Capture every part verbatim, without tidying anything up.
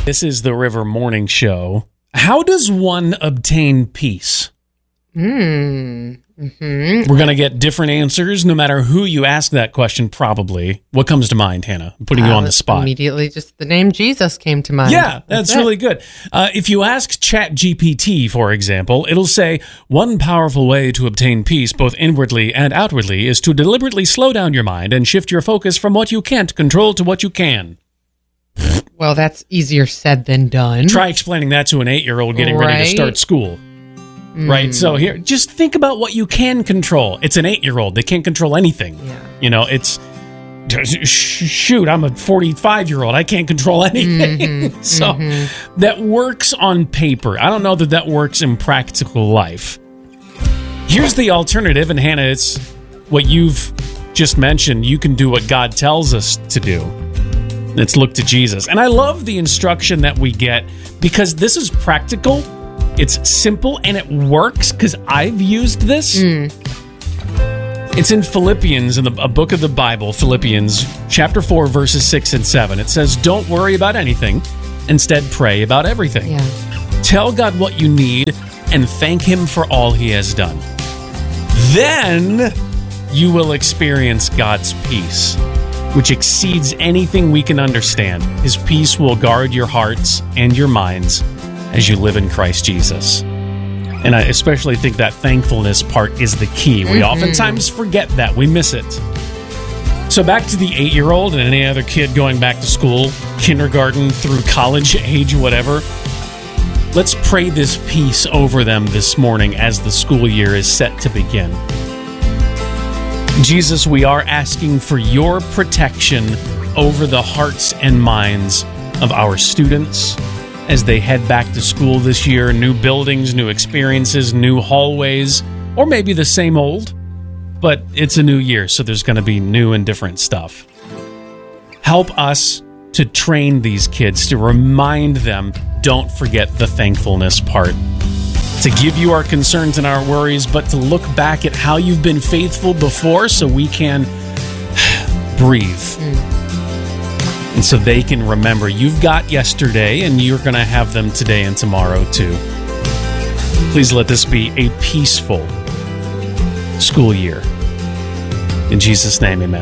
This is the River Morning Show. How does one obtain peace? Mm. Mm-hmm. We're going to get different answers no matter who you ask that question, probably. What comes to mind, Hannah? I'm putting you uh, on the spot. Immediately, just the name Jesus came to mind. Yeah, that's, that's really good. Uh, if you ask ChatGPT, for example, it'll say, one powerful way to obtain peace, both inwardly and outwardly, is to deliberately slow down your mind and shift your focus from what you can't control to what you can. Well, that's easier said than done. Try explaining that to an eight-year-old getting right. ready to start school. Mm. Right? So here, just think about what you can control. It's an eight-year-old. They can't control anything. Yeah. You know, it's, shoot, I'm a forty-five-year-old. I can't control anything. Mm-hmm. so mm-hmm. that works on paper. I don't know that that works in practical life. Here's the alternative, and Hannah, it's what you've just mentioned. You can do what God tells us to do. Let's look to Jesus. And I love the instruction that we get because this is practical, it's simple, and it works because I've used this. Mm. It's in Philippians, in the, a book of the Bible, Philippians chapter four, verses six and seven. It says, don't worry about anything. Instead, pray about everything. Yeah. Tell God what you need and thank Him for all He has done. Then you will experience God's peace, which exceeds anything we can understand. His peace will guard your hearts and your minds as you live in Christ Jesus. And I especially think that thankfulness part is the key. We mm-hmm. oftentimes forget that. We miss it. So back to the eight-year-old and any other kid going back to school, kindergarten through college age, whatever. Let's pray this peace over them this morning as the school year is set to begin. Jesus, we are asking for your protection over the hearts and minds of our students as they head back to school this year. New buildings, new experiences, new hallways, or maybe the same old, but it's a new year, so there's going to be new and different stuff. Help us to train these kids, to remind them, don't forget the thankfulness part. To give you our concerns and our worries, but to look back at how you've been faithful before so we can breathe. Mm. And so they can remember you've got yesterday and you're going to have them today and tomorrow too. Please let this be a peaceful school year. In Jesus' name, amen.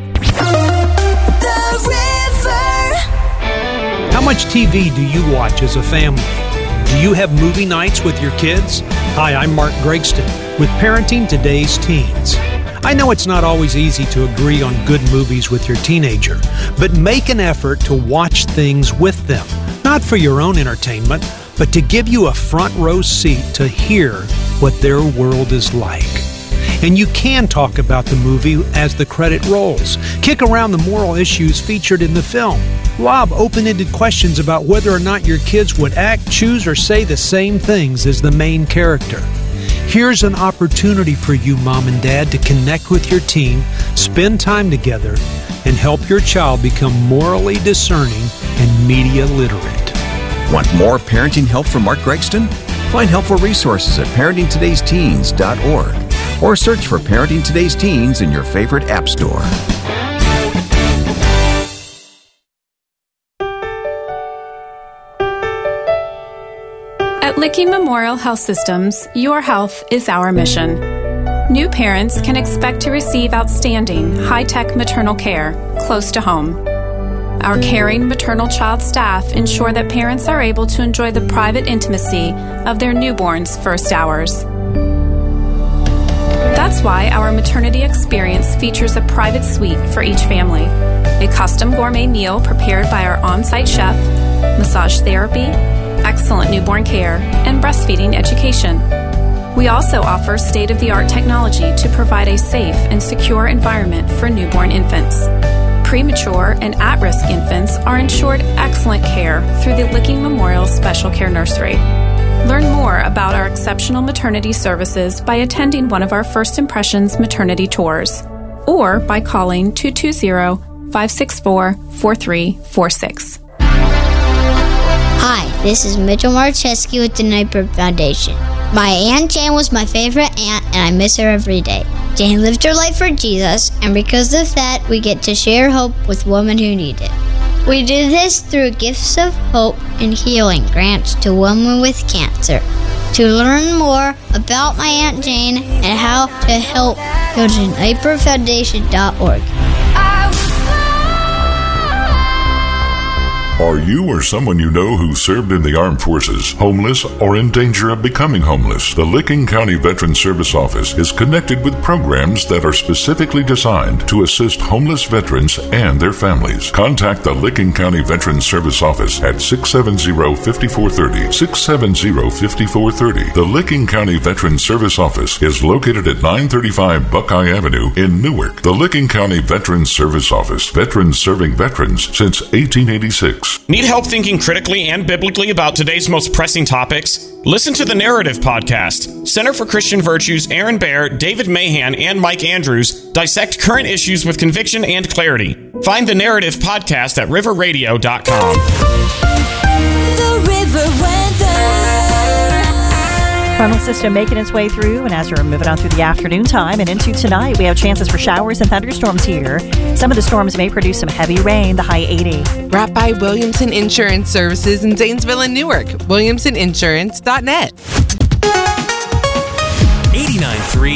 The River. How much T V do you watch as a family? Do you have movie nights with your kids? Hi, I'm Mark Gregston with Parenting Today's Teens. I know it's not always easy to agree on good movies with your teenager, but make an effort to watch things with them, not for your own entertainment, but to give you a front row seat to hear what their world is like. And you can talk about the movie as the credit rolls. Kick around the moral issues featured in the film. Lob open-ended questions about whether or not your kids would act, choose, or say the same things as the main character. Here's an opportunity for you, Mom and Dad, to connect with your teen, spend time together, and help your child become morally discerning and media literate. Want more parenting help from Mark Gregston? Find helpful resources at parenting todays teens dot org or search for Parenting Today's Teens in your favorite app store. At Licking Memorial Health Systems, your health is our mission. New parents can expect to receive outstanding, high-tech maternal care close to home. Our caring maternal child staff ensure that parents are able to enjoy the private intimacy of their newborn's first hours. That's why our maternity experience features a private suite for each family, a custom gourmet meal prepared by our on-site chef, massage therapy, excellent newborn care, and breastfeeding education. We also offer state-of-the-art technology to provide a safe and secure environment for newborn infants. Premature and at-risk infants are ensured excellent care through the Licking Memorial Special Care Nursery. Learn more about our exceptional maternity services by attending one of our First Impressions maternity tours or by calling two two zero, five six four, four three four six. Hi, this is Mitchell Marcheski with the Nightbird Foundation. My Aunt Jane was my favorite aunt, and I miss her every day. Jane lived her life for Jesus, and because of that, we get to share hope with women who need it. We do this through gifts of hope and healing grants to women with cancer. To learn more about my Aunt Jane and how to help, go to Naper Foundation dot org. Are you or someone you know who served in the armed forces homeless or in danger of becoming homeless? The Licking County Veterans Service Office is connected with programs that are specifically designed to assist homeless veterans and their families. Contact the Licking County Veterans Service Office at six seven zero, five four three zero, six seven zero, five four three zero. The Licking County Veterans Service Office is located at nine thirty-five Buckeye Avenue in Newark. The Licking County Veterans Service Office. Veterans serving veterans since eighteen eighty-six. Need help thinking critically and biblically about today's most pressing topics? Listen to the Narrative Podcast. Center for Christian Virtues, Aaron Baer, David Mahan, and Mike Andrews dissect current issues with conviction and clarity. Find the Narrative Podcast at river radio dot com. The River Weather. Frontal system making its way through, and as we're moving on through the afternoon time and into tonight, we have chances for showers and thunderstorms here. Some of the storms may produce some heavy rain, the high eighty. Brought by Williamson Insurance Services in Zanesville and Newark. Williamson Insurance dot net. eighty-nine point three